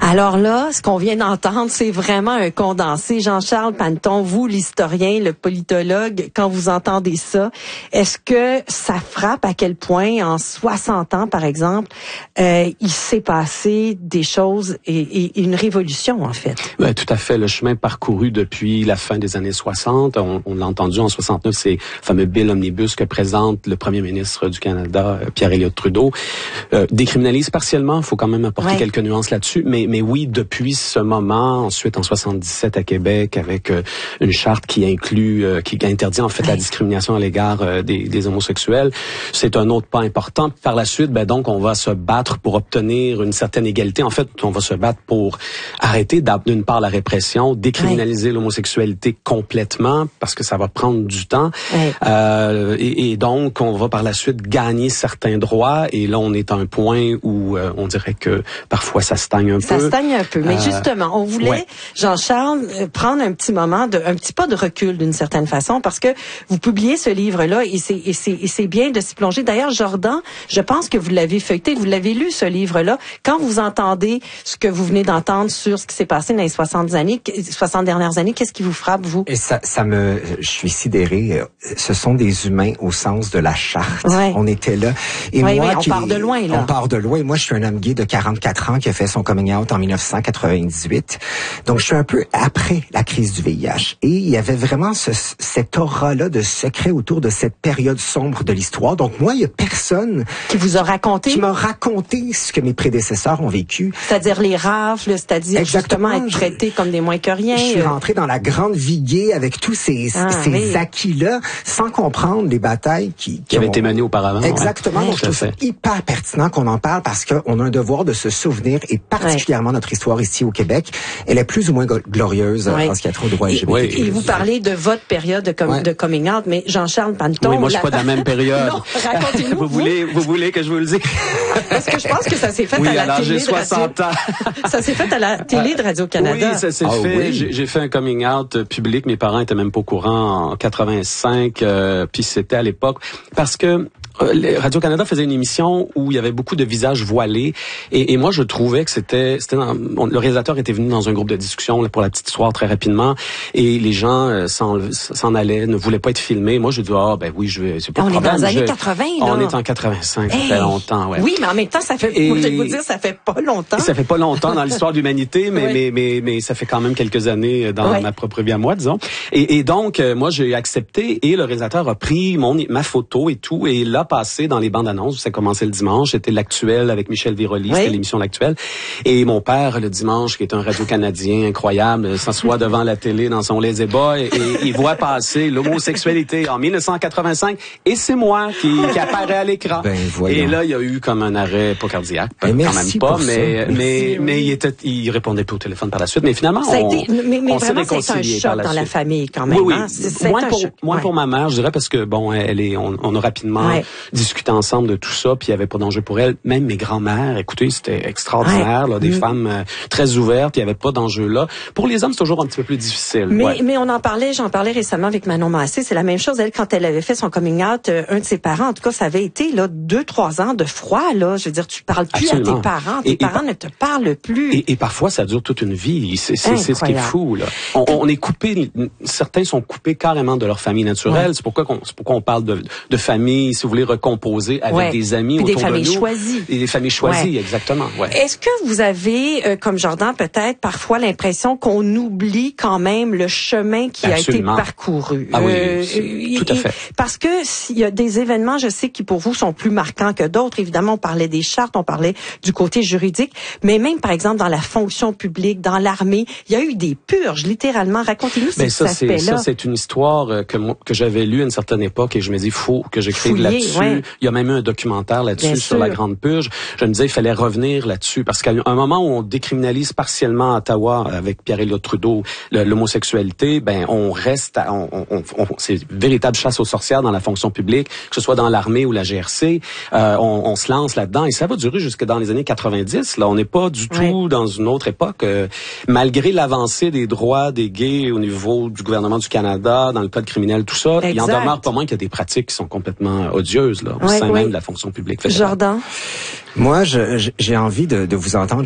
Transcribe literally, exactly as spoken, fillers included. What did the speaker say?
Alors là, ce qu'on vient d'entendre, c'est vraiment un condensé. Jean-Charles Panneton, vous, l'historien, le politologue, quand vous entendez ça, est-ce que ça frappe à quel point, en soixante ans, par exemple, euh, il s'est passé des choses et, et une révolution, en fait? Oui, tout à fait. Le chemin parcouru depuis la fin des années soixante, on, on l'a entendu en soixante-neuf, c'est le fameux Bill Omnibus que présente le premier ministre du Canada, Pierre Elliott Trudeau, euh, décriminalise partiellement, il faut quand même apporter ouais. quelques nuances là-dessus, mais, mais oui, depuis ce moment, ensuite en soixante-dix-sept à Québec, avec euh, une charte qui inclut, euh, qui interdit en fait ouais. la discrimination à l'égard euh, des, des homosexuels, c'est un autre pas important. Par la suite, ben donc, on va se battre pour obtenir une certaine égalité. En fait, on va se battre pour arrêter d'une part la répression, décriminaliser ouais. l'homosexualité complètement, parce que ça va prendre du temps. Ouais. Euh, et, et donc, on va par la suite gagner certains droits. Et là, on est à un point où euh, on dirait que parfois ça stagne un ça peu. Ça stagne un peu. Mais euh, justement, on voulait, ouais. Jean-Charles, prendre un petit moment, de, un petit pas de recul d'une certaine façon, parce que vous publiez ce livre-là et c'est, et c'est, et c'est bien de s'y plonger. D'ailleurs, Jordan, je pense que vous l'avez feuilleté, vous l'avez lu, ce livre-là. Quand vous entendez ce que vous venez d'entendre sur ce qui s'est passé dans les soixante années, soixante dernières années, qu'est-ce qui vous frappe, vous? Et ça, ça me, je suis sidéré. Ce sont des humains au sens de la charte. Ouais. On était là. Et oui, moi, oui, on qui, part de loin, là. On part de loin. Moi, je suis un homme gay de quarante-quatre ans qui a fait son coming out en dix-neuf cent quatre-vingt-dix-huit. Donc, je suis un peu après la crise du V I H. Et il y avait vraiment ce, cette aura-là de secret autour de cette période sombre de l'histoire. Donc, moi, il y a personne qui vous a raconté, qui m'a raconté ce que mes prédécesseurs ont vécu. C'est-à-dire les rafles, c'est-à-dire exactement être traités comme des moins que rien. Je suis rentré dans la grande vie gay avec tous ces, ah, ces oui. acquis-là, sans comprendre les batailles qui, qui, qui avaient ont... été menées auparavant. Exactement. Ouais. Donc, je trouve ça hyper pertinent qu'on en parle parce qu'on a un devoir de se souvenir, et particulièrement ouais. notre histoire ici au Québec, elle est plus ou moins glorieuse ouais. parce qu'il y a trop de droits L G B T. Oui. Et vous parlez de votre période de, com- ouais. de coming out, mais Jean-Charles Panneton... Oui, moi, je suis la... pas de la même période. Non, racontez-nous. vous, voulez, vous voulez que je vous le dise? Parce que je pense que ça s'est fait oui, à la alors, télé j'ai soixante ans. Ça s'est fait à la télé de Radio-Canada. Oui, ça s'est ah, fait. Oui. J'ai, j'ai fait un coming out public. Mes parents étaient même pas au courant en quatre-vingt-cinq. Euh, puis c'était à l'époque parce que Radio-Canada faisait une émission où il y avait beaucoup de visages voilés et, et moi je trouvais que c'était c'était dans, on, le réalisateur était venu dans un groupe de discussion là, pour la petite histoire très rapidement et les gens euh, s'en, s'en allaient, ne voulaient pas être filmés. Moi je dis ah ben oui je vais c'est pas on de problème. On est dans les années je, quatre-vingts là. On est en quatre-vingt-cinq, hey. Ça fait longtemps ouais. Oui mais en même temps ça fait et, moi, je vais vous dire ça fait pas longtemps. Ça fait pas longtemps dans l'histoire de l'humanité mais, oui. mais mais mais ça fait quand même quelques années dans oui. ma propre vie à moi disons. Et, et donc euh, moi j'ai accepté et le réalisateur a pris mon ma photo et tout et l'a passé dans les bandes annonce, ça commençait le dimanche, c'était l'Actuel avec Michel Viroli, oui. c'était l'émission L'Actuel. Et mon père, le dimanche, qui est un radio-canadien incroyable, s'assoit devant la télé dans son lazy boy et, et il voit passer l'homosexualité en dix-neuf cent quatre-vingt-cinq et c'est moi qui, qui apparaît à l'écran. Ben, et là, il y a eu comme un arrêt, pas cardiaque, quand même pas, mais, mais, mais, mais il était, il répondait plus au téléphone par la suite. Mais finalement, ça a on, été, mais, mais on s'est vraiment, réconcilié c'est un choc par la dans suite. La famille quand même. Oui, oui. Hein? C'est, c'est moins pour, choc. moins ouais. pour ma mère, je dirais, parce que bon, elle est, on, on a rapidement ouais. discuté ensemble de tout ça, puis il y avait pas d'enjeu pour elle. Même mes grands-mères, écoutez, c'était extraordinaire, ouais. là, des mmh. femmes euh, très ouvertes, il y avait pas d'enjeu là. Pour les hommes, c'est toujours un petit peu plus difficile. Mais, ouais. mais on en parlait, j'en parlais récemment avec Manon Massé, c'est la même chose. Elle, quand elle avait fait son coming out, euh, un de ses parents, en tout cas, ça avait été là deux, trois ans de froid, là. Je veux dire, tu parles plus Absolument. À tes parents, tes et, parents et, ne te parlent plus. Et, et parfois, ça dure toute une vie. C'est, c'est, c'est ce qui est fou, là. On, on est coupé, certains sont coupés carrément de leur famille naturelle. Ouais. C'est pourquoi qu'on, c'est pourquoi on parle de, de famille, si vous voulez, recomposer avec ouais. des amis Puis autour des familles de nous. choisies. Et des familles choisies, ouais. exactement. Ouais. Est-ce que vous avez, euh, comme Jordan, peut-être parfois l'impression qu'on oublie quand même le chemin qui Absolument. a été parcouru? Ah oui, euh, tout à fait. Parce que s'il y a des événements, je sais, qui pour vous sont plus marquants que d'autres. Évidemment, on parlait des chartes, on parlait du côté juridique, mais même, par exemple, dans la fonction publique, dans l'armée, il y a eu des purges, littéralement. Racontez-nous ben, cet aspect-là. Ça, c'est une histoire que, que j'avais lue à une certaine époque et je me dis, il faut que j'écrive Fouiller, là-dessus. Ouais. Il y a même eu un documentaire là-dessus Bien sur sûr. La Grande Purge. Je me disais, il fallait revenir là-dessus parce qu'à un moment où on décriminalise partiellement à Ottawa avec Pierre Elliott Trudeau l'homosexualité, ben on reste, à, on, on, on, c'est une véritable chasse aux sorcières dans la fonction publique, que ce soit dans l'armée ou la G R C. Euh, on, on se lance là-dedans et ça va durer jusque dans les années quatre-vingt-dix. Là, on n'est pas du tout oui. dans une autre époque. Euh, malgré l'avancée des droits des gays au niveau du gouvernement du Canada, dans le code criminel, tout ça, exact. Il en demeure pas moins qu'il y a des pratiques qui sont complètement odieuses là, au oui, sein oui. même de la fonction publique fédérale. Jordan? Moi, je, j'ai envie de, de vous entendre.